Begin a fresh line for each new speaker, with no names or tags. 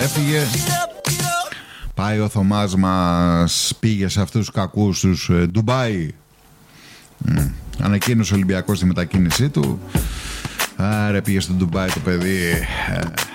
Έφυγε. Πάει ο Θωμάς μας, πήγε σε αυτούς τους κακούς τους Ντουμπάι. Ανακοίνωσε ο Ολυμπιακός τη μετακίνησή του. Άρα πήγε στο Ντουμπάι το παιδί.